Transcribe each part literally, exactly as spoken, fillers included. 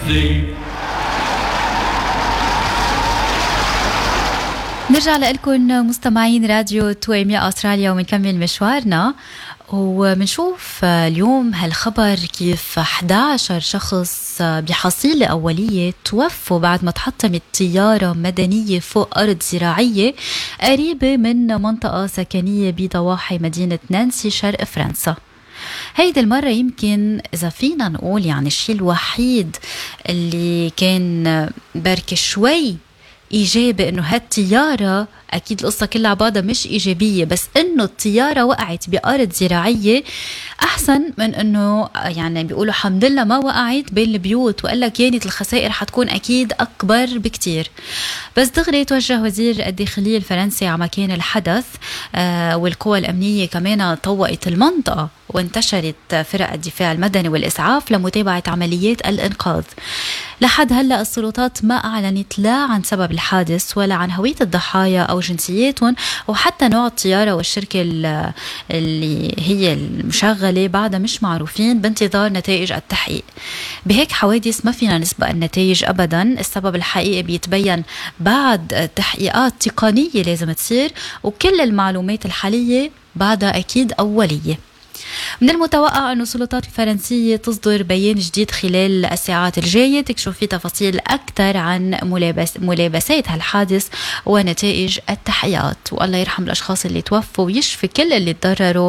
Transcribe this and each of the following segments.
نرجع لكم مستمعين راديو تو إم إي أستراليا ومنكمل مشوارنا ومنشوف اليوم هالخبر كيف أحد عشر شخص بحصيلة أولية توفوا بعد ما تحطمت طيارة مدنية فوق أرض زراعية قريبة من منطقة سكنية بضواحي مدينة نانسي شرق فرنسا. هيدي المرة يمكن إذا فينا نقول يعني الشيء الوحيد اللي كان برك شوي إيجابي إنه هالطيارة، أكيد القصة كلها بعضها مش إيجابية، بس إنه الطيارة وقعت بأرض زراعية أحسن من إنه يعني بيقولوا حمد لله ما وقعت بين البيوت، وقال لك كانت الخسائر حتكون أكيد أكبر بكتير. بس دغري توجه وزير الداخلية الفرنسي على مكان الحدث، آه والقوى الأمنية كمان طوقت المنطقة وانتشرت فرق الدفاع المدني والإسعاف لمتابعة عمليات الإنقاذ. لحد هلأ السلطات ما أعلنت لا عن سبب الحادث ولا عن هوية الضحايا أو جنسياتهم، وحتى نوع الطيارة والشركة اللي هي المشغلة بعدها مش معروفين بانتظار نتائج التحقيق. بهيك حوادث ما فينا نسبق النتائج أبدا، السبب الحقيقي بيتبين بعد تحقيقات تقنية لازم تصير، وكل المعلومات الحالية بعدها أكيد أولية. من المتوقع أن السلطات الفرنسية تصدر بيان جديد خلال الساعات الجاية تكشف فيه تفاصيل أكثر عن ملابس ملابسات هالحادث ونتائج التحقيقات، والله يرحم الأشخاص اللي توفوا ويشفي كل اللي تضرروا.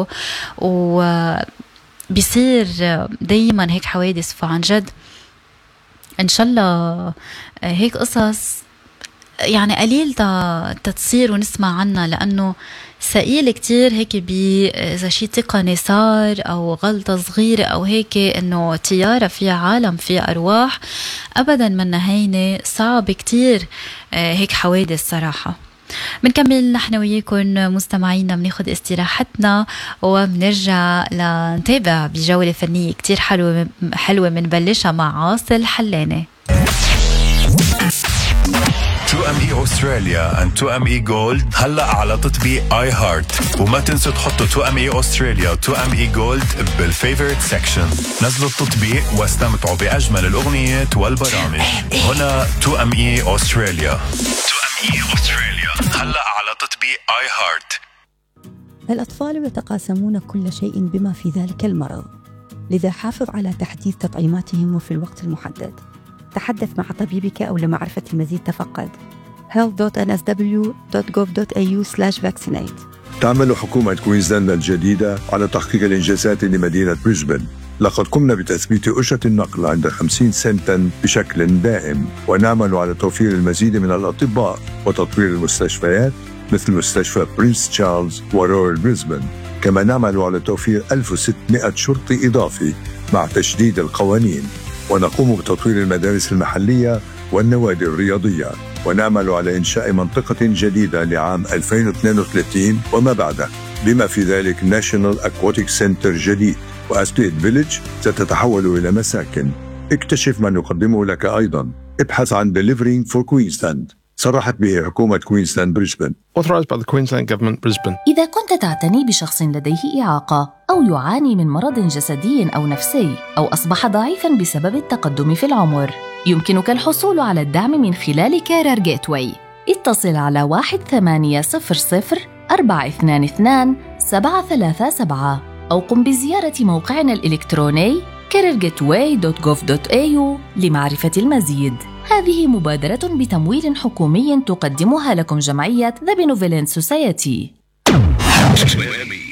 وبيصير دايما هيك حوادث، فعن جد إن شاء الله هيك قصص يعني قليل تتصير ونسمع عنها، لأنه سئيل كتير هيك بي إذا شي تقني صار أو غلطة صغيرة أو هيك إنه طيارة فيها عالم فيها أرواح، أبدا من هينة صعب كتير هيك حوادث صراحة. منكمل نحن وياكم مستمعينا، بناخد استراحتنا وبنرجع لنتابع بجولة فنية كتير حلوة حلوة منبلشها مع عاصل حلاني. تو إم إي أستراليا and تو إم إي Gold هلأ على تطبيق آي هارت، وما تنسوا تحطوا تو إم إي أستراليا و تو إم إي Gold بالفيفوريت سيكشن. نزلوا التطبيق واستمتعوا بأجمل الأغنيات والبرامج. هنا تو إم إي أستراليا. تو إم إي أستراليا هلأ على تطبيق آي هارت. الأطفال يتقاسمون كل شيء بما في ذلك المرض، لذا حافظ على تحديث تطعيماتهم وفي الوقت المحدد. تحدث مع طبيبك أو لمعرفة المزيد تفقد health dot n s w dot gov dot a u slash vaccinate. تعمل حكومة كوينزلاند الجديدة على تحقيق الإنجازات لمدينة بريسبن. لقد قمنا بتثبيت أجرة النقل عند خمسين سنتا بشكل دائم، ونعمل على توفير المزيد من الأطباء وتطوير المستشفيات مثل مستشفى برنس تشارلز ورويال بريسبن. كما نعمل على توفير ألف وستمائة شرطي إضافي مع تشديد القوانين، ونقوم بتطوير المدارس المحلية والنوادي الرياضية، ونعمل على إنشاء منطقة جديدة لعام ألفين واثنين وثلاثين وما بعده، بما في ذلك ناشونال أكواتيك سنتر جديد، وأستيت فيليج ستتحول إلى مساكن. اكتشف ما نقدمه لك أيضا. ابحث عن Delivering for Queensland، صرحت به حكومة كوينزلاند بريسبن. Authorized by the Queensland Government Brisbane. إذا كنت تعتني بشخص لديه إعاقة أو يعاني من مرض جسدي أو نفسي أو أصبح ضعيفاً بسبب التقدم في العمر، يمكنك الحصول على الدعم من خلال كارير جيتواي. اتصل على واحد ثمانية صفر صفر أربعة اثنان اثنان سبعة ثلاثة سبعة أو قم بزيارة موقعنا الإلكتروني كارير جيتواي دوت جوف دوت إيه يو لمعرفة المزيد. هذه مبادرة بتمويل حكومي تقدمها لكم جمعية The Benevolent Society.